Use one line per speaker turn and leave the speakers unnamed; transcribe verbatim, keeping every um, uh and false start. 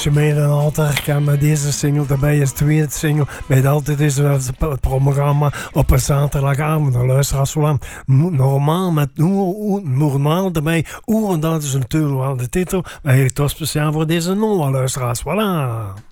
als je mij dan altijd herkent met deze single, daarbij is de tweede single, bij altijd is het programma op een zaterdagavond. De luisteraars van normaal met normaal erbij. Oer, en dat is natuurlijk wel de titel, maar eigenlijk toch speciaal voor deze Noah luisteraars. Voilà.